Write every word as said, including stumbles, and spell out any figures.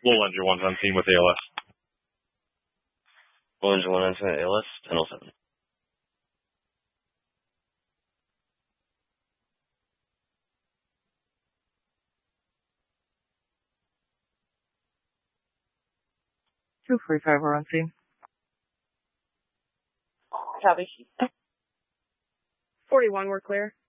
Little Engine one's on scene with A L S. Little Engine one on scene with A L S, ten oh seven. two forty-five, we're on scene. Copy. forty-one, we're clear.